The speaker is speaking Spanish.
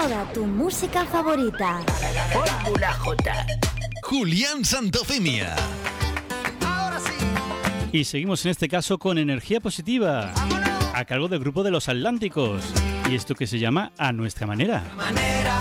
Toda tu música favorita. Fórmula J. Julián Santofimia. Ahora sí. Y seguimos en este caso con Energía Positiva, a cargo del grupo de Los Atlánticos. Y esto que se llama A Nuestra Manera. Manera.